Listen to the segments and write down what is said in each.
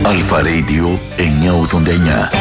Αλφα Radio 989.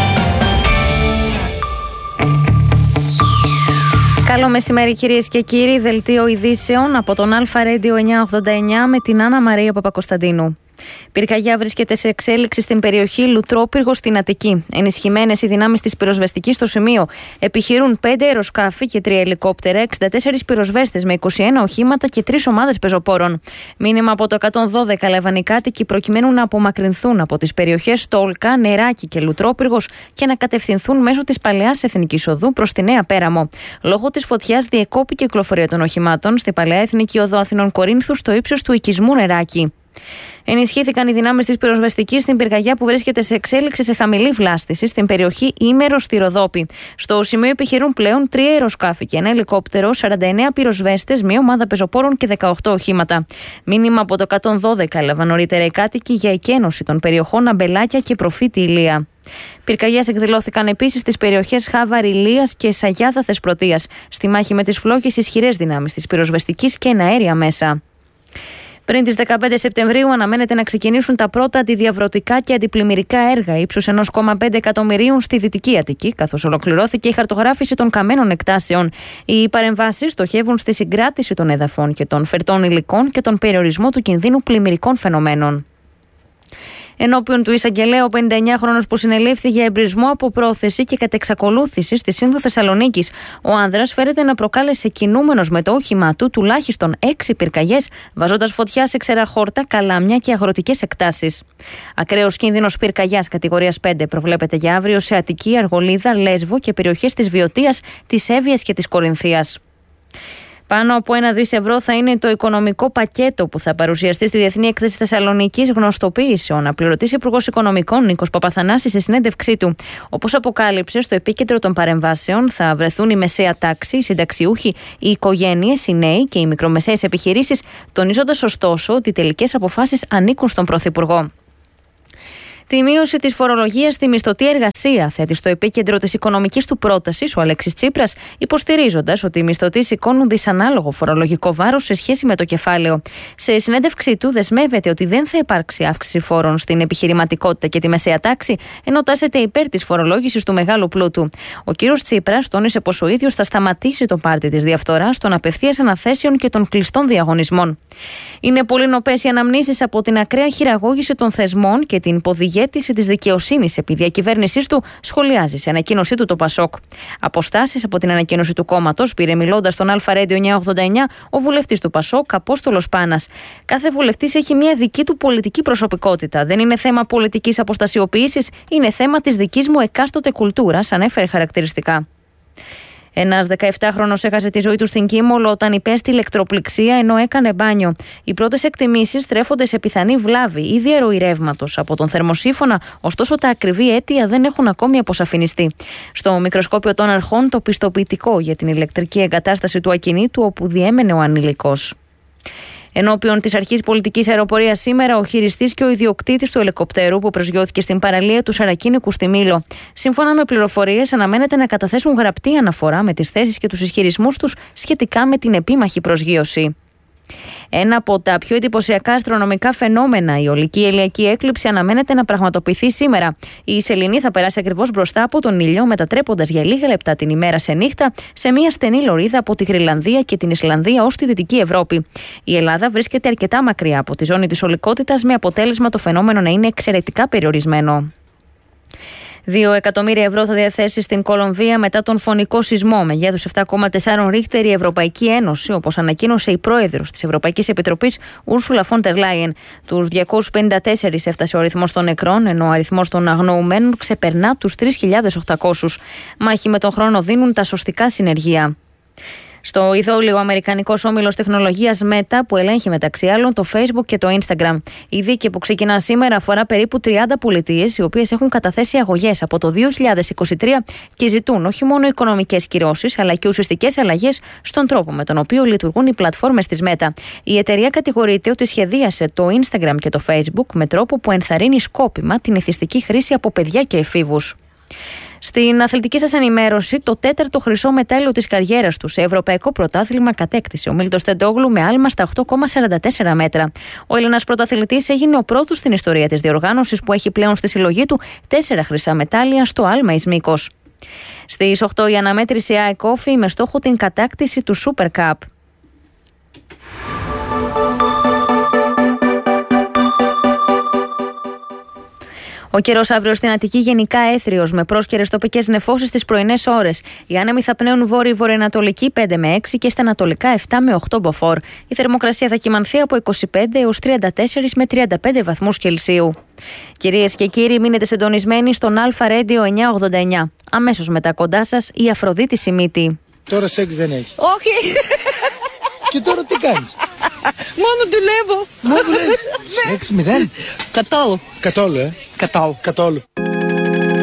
Καλό μεσημέρι κυρίες και κύριοι, δελτίο ειδήσεων από τον Αλφα Radio 989 με την Άννα Μαρία Παπακοσταντίνου. Πυρκαγιά βρίσκεται σε εξέλιξη στην περιοχή Λουτρόπυργο στην Αττική. Ενισχυμένες οι δυνάμεις της πυροσβεστικής στο σημείο. Επιχειρούν 5 αεροσκάφη και 3 ελικόπτερα, 64 πυροσβέστες με 21 οχήματα και 3 ομάδες πεζοπόρων. Μήνυμα από το 112 λάβαν οι κάτοικοι προκειμένου να απομακρυνθούν από τις περιοχές Στόλκα, Νεράκι και Λουτρόπυργος και να κατευθυνθούν μέσω της Παλαιάς Εθνικής Οδού προς τη Νέα Πέραμο. Λόγω της φωτιάς διεκόπη η κυκλοφορία των οχημάτων στη Παλαιά Εθνική Οδό Αθηνών Κορίνθου στο ύψος του οικισμού Νεράκι. Ενισχύθηκαν οι δυνάμεις της πυροσβεστικής στην πυρκαγιά που βρίσκεται σε εξέλιξη σε χαμηλή βλάστηση στην περιοχή Ήμερο στη Ροδόπη. Στο σημείο επιχειρούν πλέον 3 αεροσκάφη και 1 ελικόπτερο, 49 πυροσβέστες, 1 ομάδα πεζοπόρων και 18 οχήματα. Μήνυμα από το 112 έλαβαν νωρίτερα οι κάτοικοι για εκένωση των περιοχών Αμπελάκια και Προφήτη Ηλία. Πυρκαγιές εκδηλώθηκαν επίσης στις περιοχές Χάβαρη Ηλίας και Σαγιάδα Θεσπρωτείας. Στη μάχη με τις φλόγες, ισχυρές δυνάμεις της πυροσβεστικής και εναέρια μέσα. Πριν τις 15 Σεπτεμβρίου αναμένεται να ξεκινήσουν τα πρώτα αντιδιαβρωτικά και αντιπλημμυρικά έργα ύψους 1,5 εκατομμυρίων στη Δυτική Αττική, καθώς ολοκληρώθηκε η χαρτογράφηση των καμένων εκτάσεων. Οι παρεμβάσεις στοχεύουν στη συγκράτηση των εδαφών και των φερτών υλικών και τον περιορισμό του κινδύνου πλημμυρικών φαινομένων. Ενώπιον του εισαγγελέα, ο 59χρονος που συνελήφθη για εμπρισμό από πρόθεση και κατεξακολούθηση στη Σύνδο Θεσσαλονίκης. Ο άνδρας φέρεται να προκάλεσε κινούμενος με το όχημά του τουλάχιστον 6 πυρκαγιές, βαζώντας φωτιά σε ξεραχόρτα, καλάμια και αγροτικές εκτάσεις. Ακραίος κίνδυνος πυρκαγιάς κατηγορίας 5 προβλέπεται για αύριο σε Αττική, Αργολίδα, Λέσβο και περιοχές της Βιωτίας, της Εύβοιας και της Κορινθίας. Πάνω από 1 δις ευρώ θα είναι το οικονομικό πακέτο που θα παρουσιαστεί στη Διεθνή Έκθεση Θεσσαλονικής, γνωστοποίησε ο αναπληρωτής Υπουργός Οικονομικών Νίκος Παπαθανάσης σε συνέντευξή του. Όπως αποκάλυψε, στο επίκεντρο των παρεμβάσεων θα βρεθούν η μεσαία τάξη, οι συνταξιούχοι, οι οικογένειες, οι νέοι και οι μικρομεσαίες επιχειρήσεις, τονίζοντας ωστόσο ότι οι τελικές αποφάσεις ανήκουν στον Πρωθυπουργό. Τη μείωση της φορολογίας στη μισθωτή εργασία θέτει στο επίκεντρο της οικονομικής του πρότασης ο Αλέξης Τσίπρας, υποστηρίζοντας ότι οι μισθωτοί σηκώνουν δυσανάλογο φορολογικό βάρος σε σχέση με το κεφάλαιο. Σε συνέντευξή του, δεσμεύεται ότι δεν θα υπάρξει αύξηση φόρων στην επιχειρηματικότητα και τη μεσαία τάξη, ενώ τάσεται υπέρ της φορολόγησης του μεγάλου πλούτου. Ο κύριος Τσίπρας τόνισε πως ο ίδιος θα σταματήσει το πάρτι της διαφθοράς, των απευθείας αναθέσεων και των κλειστών διαγωνισμών. Είναι πολύ νοπές οι αναμνήσεις από την ακραία χειραγώγηση των θεσμών και την υποδιγέτηση της δικαιοσύνης επί διακυβέρνησής του, σχολιάζει σε ανακοίνωσή του το Πασόκ. Αποστάσεις από την ανακοίνωση του κόμματος πήρε μιλώντας στον Αλφα Radio 989 ο βουλευτής του Πασόκ, Απόστολος Πάνας. Κάθε βουλευτής έχει μια δική του πολιτική προσωπικότητα. Δεν είναι θέμα πολιτικής αποστασιοποίησης, είναι θέμα της δικής μου εκάστοτε κουλτούρας, ανέφερε χαρακτηριστικά. Ένας 17χρονος έχασε τη ζωή του στην Κίμολο όταν υπέστη ηλεκτροπληξία ενώ έκανε μπάνιο. Οι πρώτες εκτιμήσεις στρέφονται σε πιθανή βλάβη ή διαρροή ρεύματος από τον θερμοσύφωνα, ωστόσο τα ακριβή αίτια δεν έχουν ακόμη αποσαφινιστεί. Στο μικροσκόπιο των αρχών το πιστοποιητικό για την ηλεκτρική εγκατάσταση του ακινήτου όπου διέμενε ο ανηλικός. Ενώπιον της αρχής πολιτικής αεροπορίας σήμερα, ο χειριστής και ο ιδιοκτήτης του ελικοπτέρου που προσγειώθηκε στην παραλία του Σαρακίνικου στη Μήλο. Σύμφωνα με πληροφορίες, αναμένεται να καταθέσουν γραπτή αναφορά με τις θέσεις και τους ισχυρισμούς τους σχετικά με την επίμαχη προσγείωση. Ένα από τα πιο εντυπωσιακά αστρονομικά φαινόμενα, η ολική ηλιακή έκλειψη, αναμένεται να πραγματοποιηθεί σήμερα. Η σεληνή θα περάσει ακριβώς μπροστά από τον ήλιο, μετατρέποντας για λίγα λεπτά την ημέρα σε νύχτα σε μια στενή λωρίδα από τη Γροιλανδία και την Ισλανδία ως τη Δυτική Ευρώπη. Η Ελλάδα βρίσκεται αρκετά μακριά από τη ζώνη της ολικότητας, με αποτέλεσμα το φαινόμενο να είναι εξαιρετικά περιορισμένο. 2 εκατομμύρια ευρώ θα διαθέσει στην Κολομβία μετά τον φωνικό σεισμό μεγέθους 7,4 ρίχτερ η Ευρωπαϊκή Ένωση, όπως ανακοίνωσε η πρόεδρος της Ευρωπαϊκής Επιτροπής, Ούρσουλα φον ντερ Λάιεν. Τους 254 έφτασε ο αριθμός των νεκρών, ενώ ο αριθμός των αγνοουμένων ξεπερνά τους 3.800. Μάχη με τον χρόνο δίνουν τα σωστικά συνεργεία. Στο ειδόλιο, ο αμερικανικός όμιλος τεχνολογίας Meta, που ελέγχει μεταξύ άλλων το Facebook και το Instagram. Η δίκη που ξεκινά σήμερα αφορά περίπου 30 πολιτείες, οι οποίες έχουν καταθέσει αγωγές από το 2023 και ζητούν όχι μόνο οικονομικές κυρώσεις, αλλά και ουσιαστικές αλλαγές στον τρόπο με τον οποίο λειτουργούν οι πλατφόρμες της Meta. Η εταιρεία κατηγορείται ότι σχεδίασε το Instagram και το Facebook με τρόπο που ενθαρρύνει σκόπιμα την εθιστική χρήση από παιδιά και εφήβους. Στην αθλητική σας ενημέρωση, το 4ο χρυσό μετάλλιο της καριέρας του σε ευρωπαϊκό πρωτάθλημα κατέκτησε ο Μίλτος Τεντόγλου με άλμα στα 8,44 μέτρα. Ο Έλληνας πρωταθλητής έγινε ο πρώτος στην ιστορία της διοργάνωσης που έχει πλέον στη συλλογή του 4 χρυσά μετάλλια στο άλμα εις μήκος. Στις 8 η αναμέτρηση ΑΕΚ Όφη με στόχο την κατάκτηση του Super Cup. Ο καιρός αύριο στην Αττική γενικά έθριος με πρόσκαιρες τοπικές νεφώσεις τις πρωινές ώρες. Οι άνεμοι θα πνέουν βόρειο-βορειοανατολική 5 με 6 και στα ανατολικά 7 με 8 μποφόρ. Η θερμοκρασία θα κυμανθεί από 25 έως 34 με 35 βαθμούς Κελσίου. Κυρίες και κύριοι, μείνετε συντονισμένοι στον Αλφα Radio 989. Αμέσως μετά κοντά σας η Αφροδίτη Σιμίτη. Τώρα σεξ δεν έχει. Όχι. Και τώρα τι κάνεις? Μόνο δουλεύω. Μόνο δουλεύεις. Σεξ 0. Καθόλου. Καθόλου, Καθόλου. Καθόλου.